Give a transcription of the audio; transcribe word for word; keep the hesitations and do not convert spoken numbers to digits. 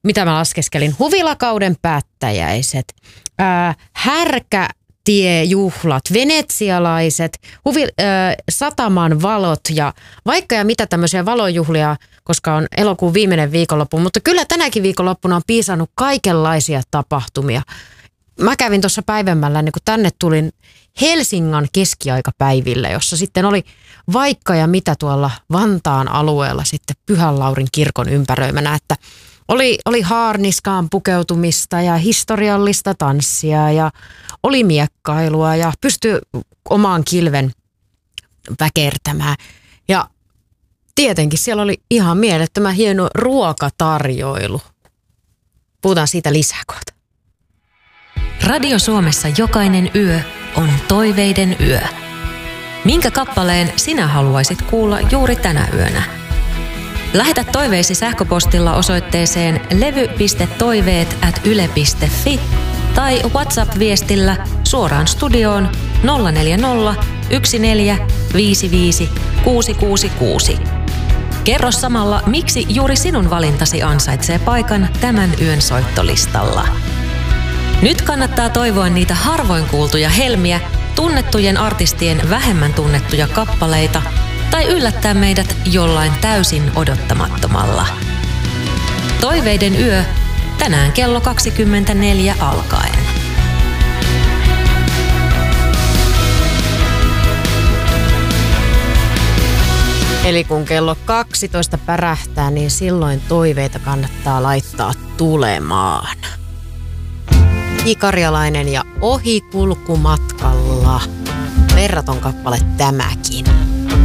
mitä mä laskeskelin, huvilakauden päättäjäiset, ää, härkätiejuhlat, venetsialaiset, huvi, ää, sataman valot ja vaikka ja mitä tämmöisiä valojuhlia, koska on elokuun viimeinen viikonloppu, mutta kyllä tänäkin viikonloppuna on piisannut kaikenlaisia tapahtumia. Mä kävin tuossa päivemmällä, niin kun tänne tulin Helsingan keskiaikapäiville, jossa sitten oli vaikka ja mitä tuolla Vantaan alueella sitten Pyhän Laurin kirkon ympäröimänä, että oli, oli haarniskaan pukeutumista ja historiallista tanssia ja oli miekkailua ja pystyi omaan kilven väkertämään. Ja tietenkin siellä oli ihan mielettömän hieno ruokatarjoilu. Puhutaan siitä lisää kohta. Radio Suomessa jokainen yö on toiveiden yö. Minkä kappaleen sinä haluaisit kuulla juuri tänä yönä? Lähetä toiveisi sähköpostilla osoitteeseen levy piste toiveet ät yle piste fi tai WhatsApp-viestillä suoraan studioon nolla neljä nolla yksi neljä viisi viisi kuusi kuusi kuusi. Kerro samalla, miksi juuri sinun valintasi ansaitsee paikan tämän yön soittolistalla. Nyt kannattaa toivoa niitä harvoin kuultuja helmiä, tunnettujen artistien vähemmän tunnettuja kappaleita tai yllättää meidät jollain täysin odottamattomalla. Toiveiden yö tänään kello kaksikymmentäneljä alkaen. Eli kun kello kaksitoista pärähtää, niin silloin toiveita kannattaa laittaa tulemaan. Karjalainen ja ohikulkumatkalla. Verraton kappale tämäkin.